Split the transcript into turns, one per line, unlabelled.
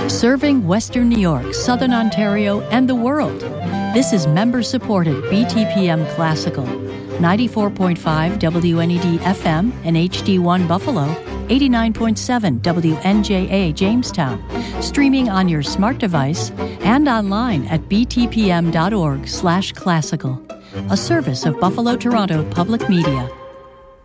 Serving Western New York, Southern Ontario, and the world. This is member-supported BTPM Classical. 94.5 WNED FM and HD1 Buffalo, 89.7 WNJA Jamestown, streaming on your smart device and online at btpm.org/classical, a service of Buffalo Toronto Public Media.